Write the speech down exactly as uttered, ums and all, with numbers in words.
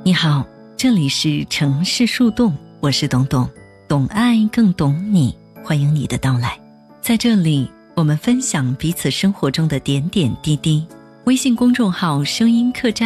你好，这里是城市树洞，我是董董，懂爱更懂你，欢迎你的到来。在这里，我们分享彼此生活中的点点滴滴。微信公众号声音客栈